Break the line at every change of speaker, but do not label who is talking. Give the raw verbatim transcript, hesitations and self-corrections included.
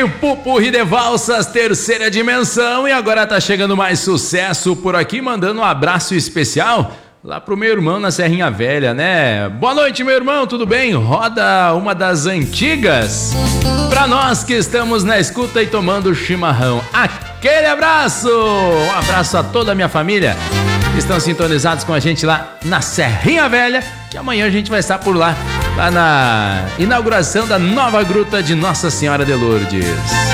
aí, Pupurri de Valsas, terceira dimensão. E agora tá chegando mais sucesso por aqui, mandando um abraço especial lá pro meu irmão na Serrinha Velha, né? Boa noite, meu irmão, tudo bem? Roda uma das antigas pra nós que estamos na escuta e tomando chimarrão. Aquele abraço! Um abraço a toda a minha família que estão sintonizados com a gente lá na Serrinha Velha, que amanhã a gente vai estar por lá, lá na inauguração da nova gruta de Nossa Senhora de Lourdes.